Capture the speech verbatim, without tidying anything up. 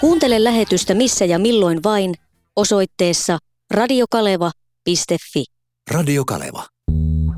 Kuuntele lähetystä missä ja milloin vain osoitteessa radiokaleva piste fi. Radio Kaleva.